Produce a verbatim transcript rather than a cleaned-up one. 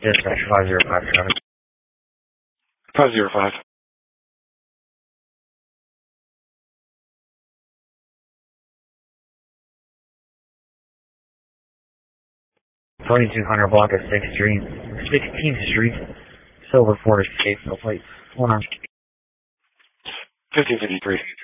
Dispatch five zero five traffic. five zero five. twenty-two hundred block of sixth Street, sixteenth Street, Silver Ford Escape, no plates. One on. fifteen fifty-three.